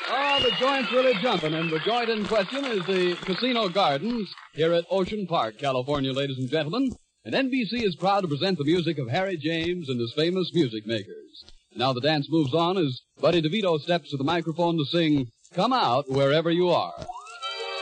Oh, the joint's really jumping, and the joint in question is the Casino Gardens here at Ocean Park, California, ladies and gentlemen. And NBC is proud to present the music of Harry James and his famous music makers. Now the dance moves on as Buddy DeVito steps to the microphone to sing Come Out Wherever You Are.